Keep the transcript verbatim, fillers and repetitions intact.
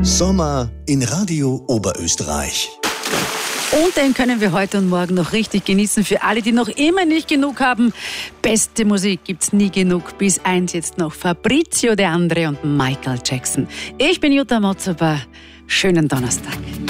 Sommer in Radio Oberösterreich. Und den können wir heute und morgen noch richtig genießen. Für alle, die noch immer nicht genug haben. Beste Musik gibt's nie genug. Bis eins jetzt noch Fabrizio De André und Michael Jackson. Ich bin Jutta Motzober. Schönen Donnerstag.